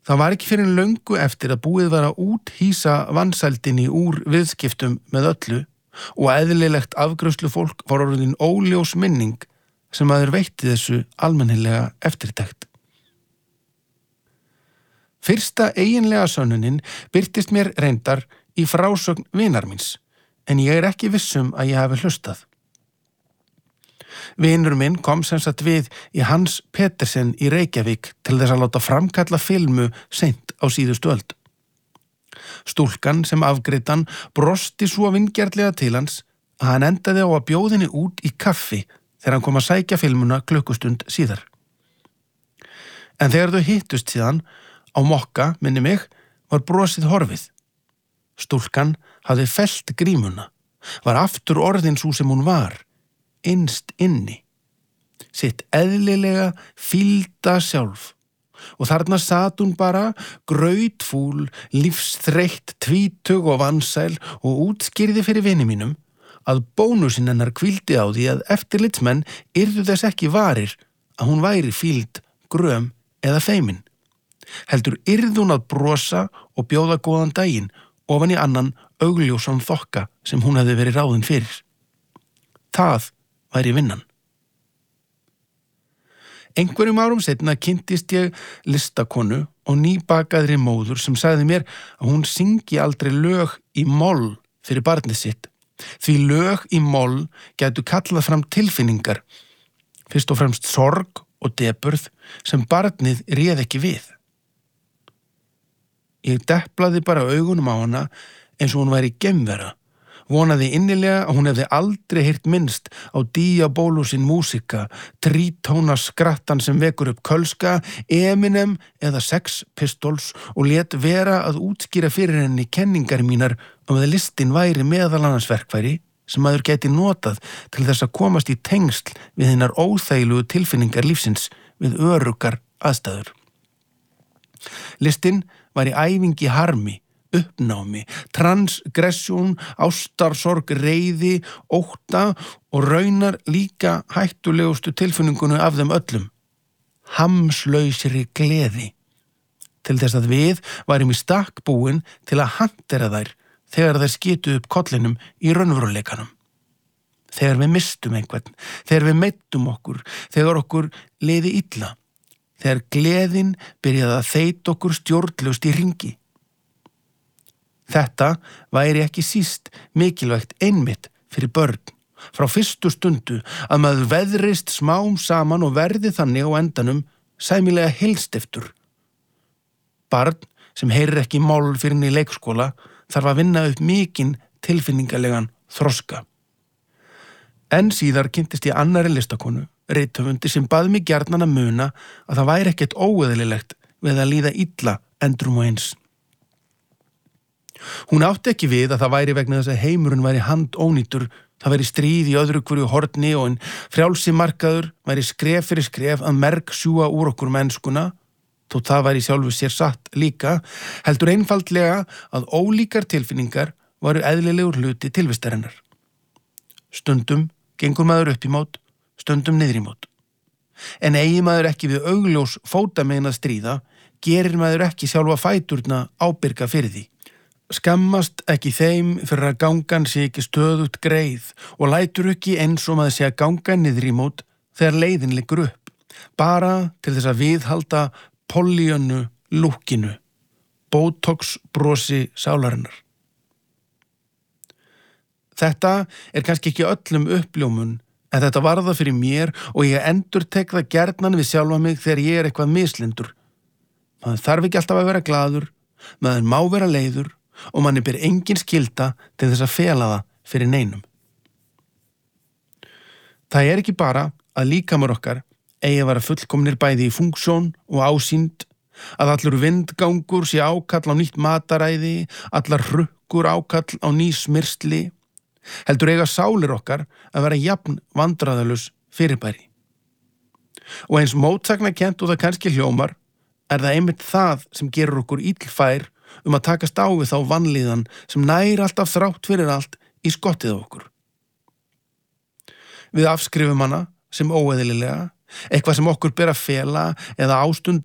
Það var ekki fyrir löngu eftir að búið var að úthýsa vansældinni úr viðskiptum með öllu og eðlilegt afgreiðslu fólk var orðin óljós minning sem maður veitti þessu almennilega eftirtekt. Fyrsta eiginlega sönnunin birtist mér reyndar í frásögn vinar míns, en ég ekki viss að ég hafi hlustað. Vinur minn kom sem sagt við í Hans Petersen í Reykjavík til þess að láta framkalla filmu seint á síðustu öld. Stúlkan sem afgreitt brosti svo vingjarnlega til hans að hann endaði á að bjóða henni út í kaffi þegar hann kom að sækja filmuna klukkustund síðar. En þegar þau hittust síðan, á mokka, minni mig, var brosið horfið. Stúlkan hafði fellt grímuna, var aftur orðin sú sem hún var, innst inni. Sitt eðlilega fílda sjálf. Og þarna sat hún bara, grautfúl, lífsþreytt, tvítug og vansæl og útskýrði fyrir vini mínum að bónusinn hennar hvíldi á því að eftirlitsmenn yrðu þess ekki varir að hún væri fíld, gröm eða feimin. Heldur yrði hún að brosa og bjóða góðan daginn ofan í annan augljósan þokka sem hún hefði verið ráðin fyrir. Það væri vinnan. Einhverjum árum seinna kynntist ég listakonu og nýbakaðri móður sem sagði mér að hún syngi aldrei lög í moll fyrir barnið sitt. Því lög í moll gætu kallað fram tilfinningar, fyrst og fremst sorg og depurð sem barnið réð ekki við. Ég deplaði bara augunum á hana eins og hún væri geimvera, vonaði innilega að hún hefði aldrei heyrt minnst á Diabolusinn músika, trítóna skrattan sem vekur upp kölska, Eminem eða Sex Pistols og lét vera að útskýra fyrir henni kenningar mínar að listin væri meðal annars verkfæri sem maður gæti notað til þess að komast í tengsl við hinnar óþægilegu tilfinningar lífsins við öruggar aðstæður. Listin var í æfingi harmi, uppnámi, transgressjón, ástarsorg, reiði, ótta og raunar líka hættulegustu tilfinningunum af þeim öllum. Hamslausri gleði. Til þess að við værum í stakk búin til að hantera þær þegar þær skitu upp kollinum í raunveruleikanum. Þegar við mistum einhvern, þegar við meidtum okkur, þegar okkur liði illa, þegar gleðin byrjaði að þeyta okkur stjórnlaust í hringi. Þetta væri ekki síst mikilvægt einmitt fyrir börn, frá fyrstu stundu að maður veðrist smám saman og verði þannig á endanum sæmilega heilstiftur. Barn sem heyrir ekki mál fyrir í leikskóla þarf að vinna upp mikinn tilfinningalegan þroska. En síðar kynntist ég annarri listakonu, rithöfundi sem bað mig gjarnan að muna að það væri ekkert óeðlilegt við að líða illa endrum og eins. Hún átti ekki við að það væri vegna þess að heimurinn væri handónýtur, það væri stríð í öðru hverju horni og en frjálsi markaður væri skref fyrir skref að merg sjúga úr okkur mennskuna, þótt það væri sjálfu sér satt líka, heldur einfaldlega að ólíkar tilfinningar varu eðlilegur hluti tilvistarinnar. Stundum gengur maður upp í mót, stundum niður í mót. En eigi maður ekki við augljós fótamegin að stríða, gerir maður ekki sjálfa fæturna ábyrga fyrir því. Skammast ekki þeim fyrir að gangan sé ekki stöðugt greið og lætur ekki eins og maður sé að ganga niður í mót þegar leiðin liggur upp, bara til þess að viðhalda Pollyannu lúkkinu, Botox brosi sálarinnar. Þetta kannski ekki öllum uppljómun, en þetta var það fyrir mér og ég endurtek það gjarnan við sjálfa mig þegar ég eitthvað mislindur. Maður þarf ekki alltaf að vera glaður, maður má vera leiður og manni ber engin skylda til þess að fela það fyrir neinum. Það ekki bara að líkamar okkar eigi að vera fullkomnir bæði í funksjón og ásýnd, að allur vindgangur sé ákall á nýtt mataræði, allar hrukkur ákall á ný smyrsli, heldur eiga sálir okkar að vera jafn vandræðalaus fyrirbæri. Og eins mótsagnakennt og það kannski hljómar, það einmitt það sem gerur okkur illfær að takast á við þá vanlíðan sem nær alltaf þrátt fyrir allt í skottið á okkur. Við afskrifum hana sem óeðlilega, eitthvað sem okkur ber að fela eða ástunda